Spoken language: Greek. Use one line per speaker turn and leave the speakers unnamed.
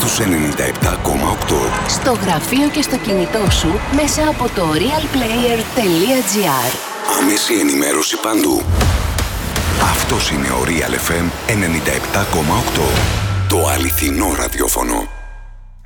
στους 97,8.
Στο γραφείο και στο κινητό σου μέσα από το realplayer.gr.
Άμεση ενημέρωση παντού. Αυτός είναι ο Real FM 97,8. Το αληθινό ραδιόφωνο.